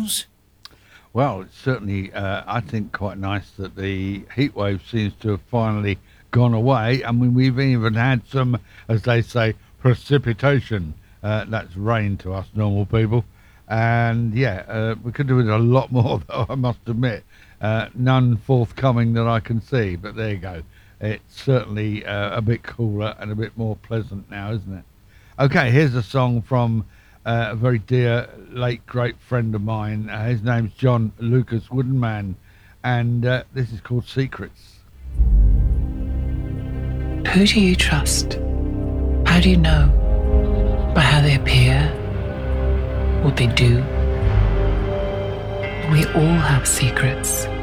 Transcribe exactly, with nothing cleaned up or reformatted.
Well, it's certainly, uh, I think, quite nice that the heat wave seems to have finally gone away. I mean, we've even had some, as they say, precipitation. Uh, that's rain to us normal people. And yeah, uh, we could do with a lot more, though, I must admit. Uh, none forthcoming that I can see, but there you go. It's certainly uh, a bit cooler and a bit more pleasant now, isn't it? Okay, here's a song from uh, a very dear, late, great friend of mine. Uh, his name's John Lucas Woodenman, and uh, this is called Secrets. Who do you trust? How do you know? By how they appear? What they do? We all have secrets.